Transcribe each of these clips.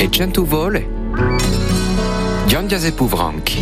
e 100 vole. John Giuseppe Vranchi.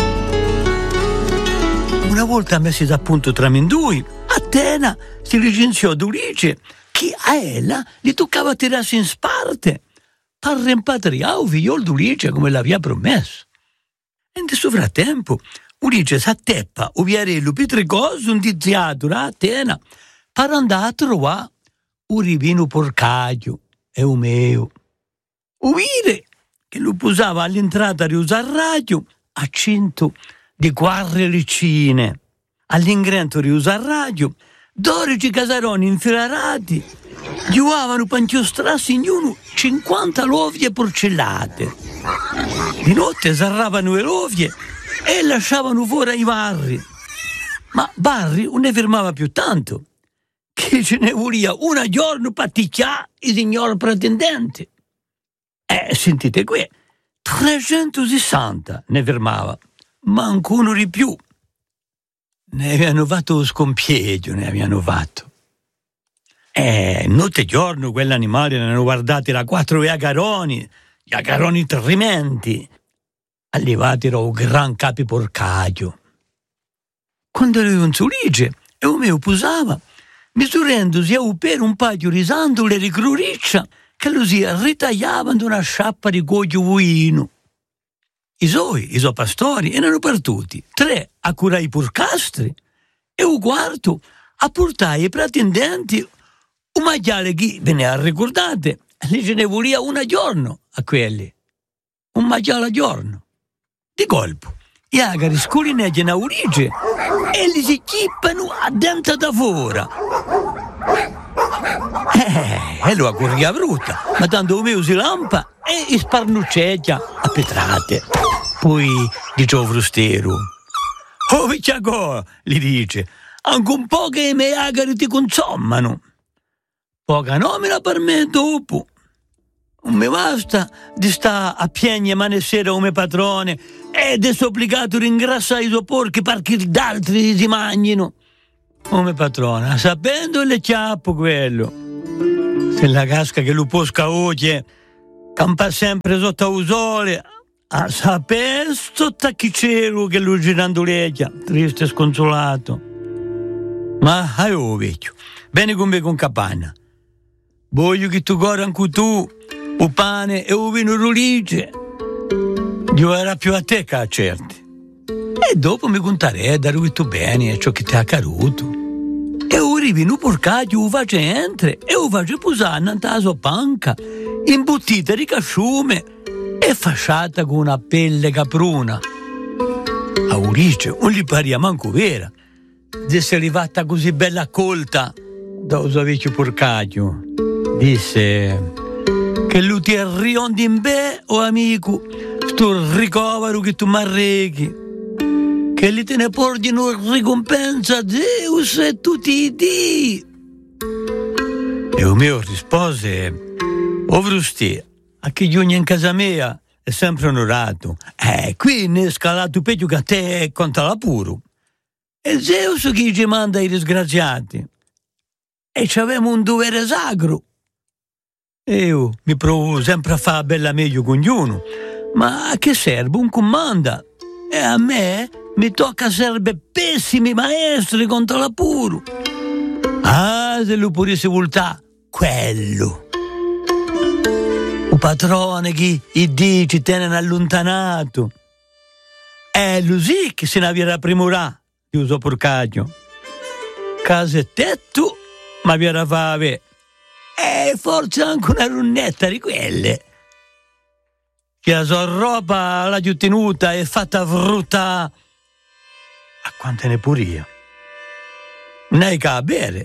Una volta messi a punto tra mindui, Atena si licenziò d'Ulice che a ella gli toccava tirarsi in sparte per rimpatriare il figlio d'Ulice come l'aveva promesso. E in questo frattempo Ulice s'atteppa o viarello pitricoso un tiziato a Atena per andare a trovare un rivino porcaio e umeo. Uvire che lo posava all'entrata di usare radio a 100 di guarre licine. All'ingresso di usare radio, 12 casaroni infilarati giovavano panchiostrassi ognuno 50 lovie porcellate. Di notte sarravano le lovie e lasciavano fuori i barri. Ma barri non ne fermava più tanto, che ce ne voleva una giorno paticchiare il signor pretendente. Sentite qui, 360 ne fermava, manco uno di più. Ne avevano fatto scompieggio, ne avevano fatto. Notte e giorno quell'animale ne hanno guardati da 4 agaroni, gli agaroni tremendi, arrivati da un gran capi porcaio. Quando ero in Sulice e o mio pusava, misurandosi a per un paio di sandole di cruriccia che lo si ritagliavano una sciappa di goglio vuino. I suoi pastori erano partuti, 3 a curare i purcastri e un quarto a portare i pretendenti un maiale che, ve ne ricordate, li ce ne voleva una giorno a quelli. Un maiale a giorno. Di colpo, gli agari sculineggiano a Ulice e li si chippano a dentro da fuori. E lo corria brutta, ma tanto o mio si lampa e sparnucceggia a petrate. Poi dice o frustero: "Oh, Vicciago", gli dice, "anche un po' che i miei agari ti consommano. Poca nomina per me dopo. Non mi basta di sta a piegna mane sera come padrone ed è obbligato a ringrassare i suoi porchi perché gli altri si mangiano. Come padrona, sapendo le chiappo quello. Se la casca che lo posca oggi campa sempre sotto il sole, a sapere sotto a chi c'ero che lo girandoleggia, triste e sconsolato. Ma vecchio, bene con me con capanna. Voglio che tu corra anche tu, o pane e o vino d'Ulice. Io era più a te che a certi. E dopo mi contarei da lui tu bene e ciò che ti ha caruto. E ora vino porcaggio o face entra e o face posare nella sua panca, imbottita di casciume e fasciata con una pelle capruna. A Ulice non gli paria manco vera di essere arrivata così bella colta da un suo vecchio porcaggio. Disse che lui ti arriondi in be, o amico, sto ricovero che tu m'arreghi, che li te ne portino ricompensa a Zeus e tutti i dì. E o mio rispose: "O frusti, a chi giugna in casa mia è sempre onorato. Qui ne è scalato peggio che a te contro la puro. E Zeus chi ci manda i disgraziati. E ci avemo un dovere sacro. E io mi provo sempre a fare bella meglio con ognuno, ma a che serve un comanda? E a me mi tocca serve pessimi maestri contro la puro. Se lo potessi voltare, quello. Un padrone che i dì ci tiene allontanato. È lui sì che se ne aveva primorà, di uso porcaggio. Casa e tetto, ma vi era fave. E forse anche una lunetta di quelle. Che la sua roba l'ha giù tenuta e fatta frutta. A quante ne puria. Non hai che a bere.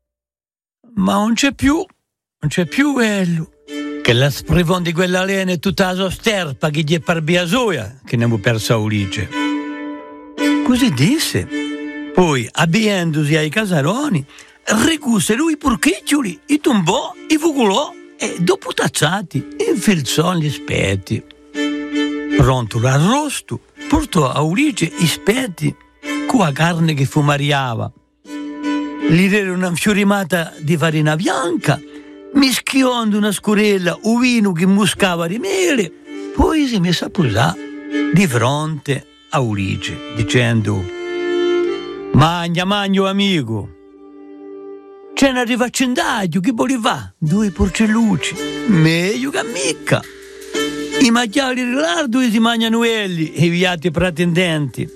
Ma non c'è più quello. Che la sprivon di quella lena è tutta la sua sterpa che gli è per via soia, che ne avevo persa Ulice. Così disse. Poi, abbiendosi ai casaroni, ricusse lui i porchiccioli, i tombò, i fuculò e, dopo tazzati, infilzò gli spetti. Pronto l'arrosto, portò a Ulice i spetti con la carne che fumariava. Gli diede una fiorimata di farina bianca mischiando una scurella un vino che muscava di mele, poi si è messa a posare di fronte a Ulisse, dicendo: Magna, amico. C'è una rivaccendaggio, che voleva? 2 porcellucci, meglio che mica. I macchiali rilardo si mangiano quelli, e gli altri pretendenti.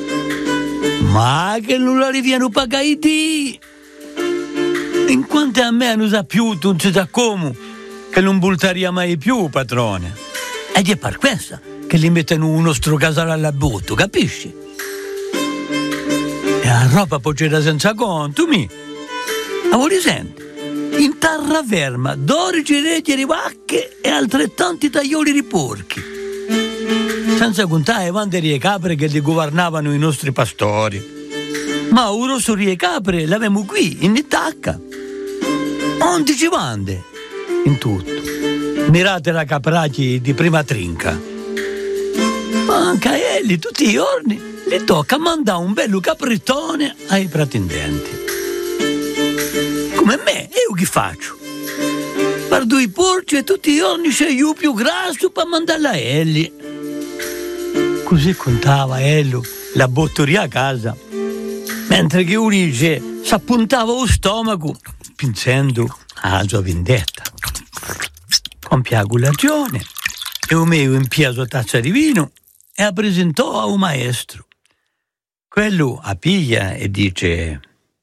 Ma che non la riviano pagati. In quanto a me non sa più, non si sa come, che non bultaria mai più, padrone. Ed è per questo che li mettono uno strocasale alla botto, capisci? E la roba poi c'era senza conto, mi. Ma voi senti? In terraferma 12 regge di vacche e altrettanti taglioli di porchi. Senza contare quante e capre che li governavano i nostri pastori. Ma ora su e capre l'avevamo qui, in Itacca. 11 vande, in tutto. Mirate la capracci di prima trinca. Ma anche a elli tutti i giorni le tocca mandare un bello caprittone ai pretendenti. Come me, io che faccio? Per 2 porci e tutti i giorni c'è io più grasso per mandarla a Elli. Così contava Ello la bottoria a casa, mentre che Ulisse s'appuntava lo stomaco pensando alla sua vendetta. Compì la colazione e Omeo impia la tazza di vino e la presentò a un maestro. Quello la piglia e dice: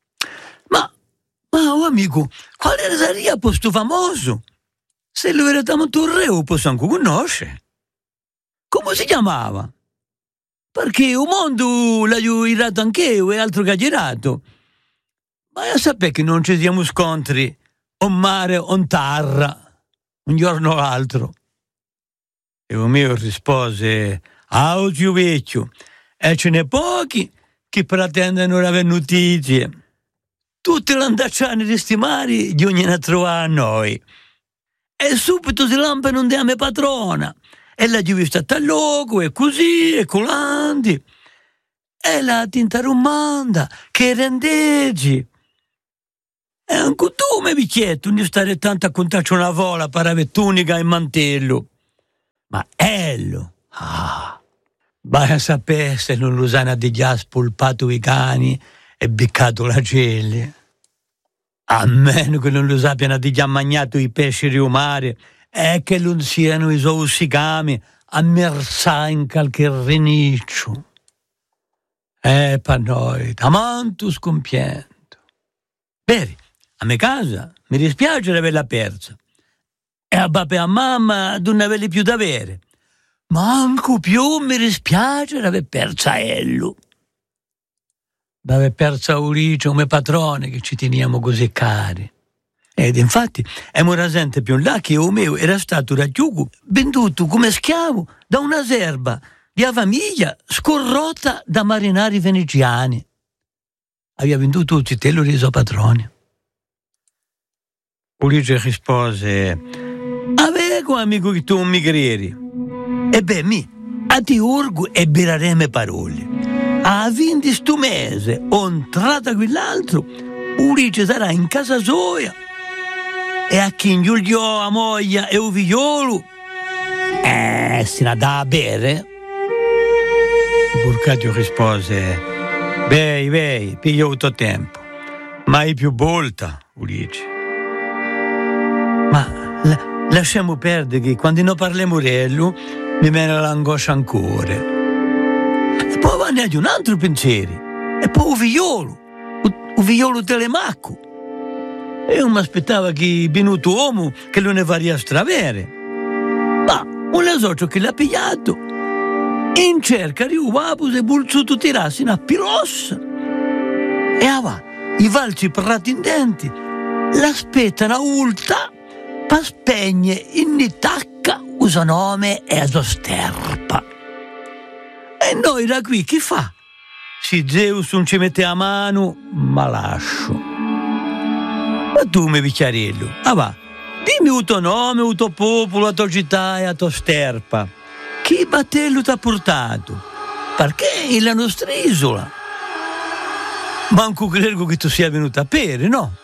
Ma amico, quale sarebbe questo famoso? Se lo eravamo torreo possiamo conoscere. Come si chiamava? Perché il mondo l'ha girato anche io e altro che ha girato. Ma io sapevo che non ci siamo scontri o mare o in terra, un giorno o l'altro. E il mio rispose: zio vecchio, e ce n'è pochi che pretendono di avere notizie. Tutti gli andacciani di sti mari giungono a trovare a noi. E subito si lampano un dame patrona. E la giovista sta loco, e così, e colandi. E la tinta romanda, che rendeggi. E anche tu, mi vecchietto, non stare tanto a contarci una vola per avere tunica e mantello. Ma ello, vai a sapere se non lo sanno di già spolpato i cani e beccato la gelle. A meno che non lo sappiano di già mangiato i pesci di mare e che non siano i sousicami a mersà in qualche reniccio. Per noi, tamanto scompiento. Vedi, a me casa mi dispiace di averla persa. E a papà e a mamma non ne averli più da avere. Ma anche più mi dispiace di aver persa Ello. D'aver persa Ulisse come padrone che ci teniamo così cari. Ed infatti abbiamo rasente più in là che Omeo era stato raggiunto, venduto come schiavo da una serva di una famiglia scorrotta da marinari veneziani. Aveva venduto tutti te lo reso padrone. Ulisse rispose: avevo amico che tu mi credi. E beh, a ti urgo e birareme parole. A fin di sto mese, on trata quell'altro, Ulisse sarà in casa sua. E a chi ingiuliò a moglie e un figliolo, si ne dà a bere? Burcadio rispose: bei, piglio tutto tempo. Mai più volta, Ulisse. Ma lasciamo perdere che quando non parliamo rello, mi viene l'angoscia ancora. E poi vanno di un altro pensiero. E poi un figliolo Telemacco. E io mi aspettavo che venuto uomo che lo ne faria stravere. Ma un lasoccio che l'ha pigliato in cerca di un vapo se bolsuto tirarsi una pirossa. E va, i valci pretendenti l'aspettano a ulta per spegne in Itacca usa nome e a sterpa. E noi da qui chi fa? Se Zeus non ci mette a mano, ma lascio. Ma tu mi picciarello, va, dimmi il tuo nome, il tuo popolo, la tua città e la tua sterpa. Chi battello ti ha portato? Perché è la nostra isola. Manco credo che tu sia venuto a pere, no?